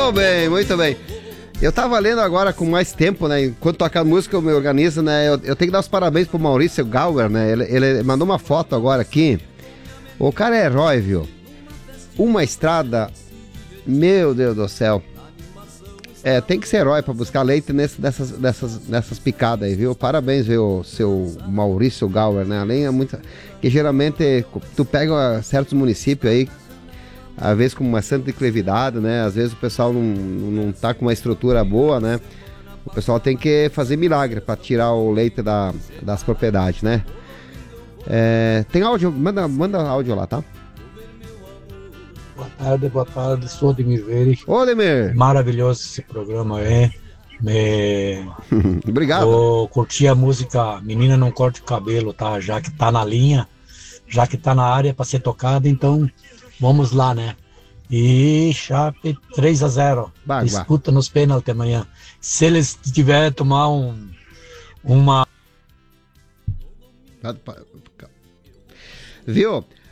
Muito bem, muito bem. Eu tava lendo agora com mais tempo, né? Enquanto toca a música eu me organizo, né? Eu tenho que dar os parabéns pro Maurício Gauer, né? Ele mandou uma foto agora aqui. O cara é herói, viu? Uma estrada... Meu Deus do céu. Tem que ser herói pra buscar leite nessas picadas aí, viu? Parabéns, viu, seu Maurício Gauer, né? Além é muita... Que geralmente tu pega certos municípios aí, às vezes com uma santa declividade, né? Às vezes o pessoal não tá com uma estrutura boa, né? O pessoal tem que fazer milagre para tirar o leite das propriedades, né? Tem áudio? Manda áudio lá, tá? Boa tarde, sou Ademir Veire. Ô, Ademir! Maravilhoso esse programa, Obrigado. Vou curtir a música Menina Não Corte o Cabelo, tá? Já que tá na linha, já que tá na área para ser tocada, então... Vamos lá, né? E Chape 3-0. Disputa nos pênaltis amanhã. Se eles tiverem tomar uma... Viu?